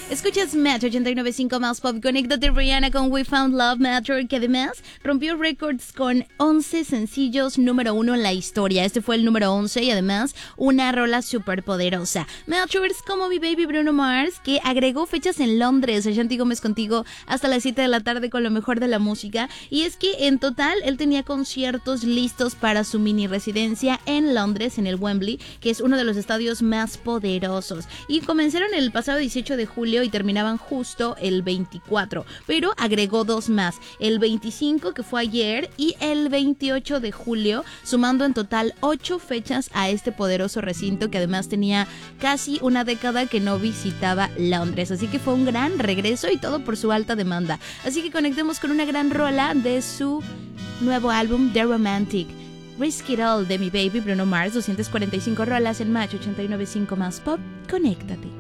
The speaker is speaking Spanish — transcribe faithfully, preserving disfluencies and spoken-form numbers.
Escuchas Match ochenta y nueve punto cinco más pop. Conéctate Rihanna con We Found Love Match, que además rompió récords con once sencillos número uno en la historia. Este fue el número once y además una rola súper poderosa. Match es como mi baby Bruno Mars, que agregó fechas en Londres. Ashanti Gómez contigo hasta las siete de la tarde con lo mejor de la música. Y es que en total él tenía conciertos listos para su mini residencia en Londres, en el Wembley, que es uno de los estadios más poderosos. Y comenzaron el pasado dieciocho de julio y terminaban justo el veinticuatro, pero agregó dos más, el veinticinco, que fue ayer, y el veintiocho de julio, sumando en total ocho fechas a este poderoso recinto que además tenía casi una década que no visitaba Londres. Así que fue un gran regreso y todo por su alta demanda. Así que conectemos con una gran rola de su nuevo álbum The Romantic, Risk It All, de mi baby Bruno Mars. Doscientas cuarenta y cinco rolas en Match ochenta y nueve punto cinco más pop. Conéctate.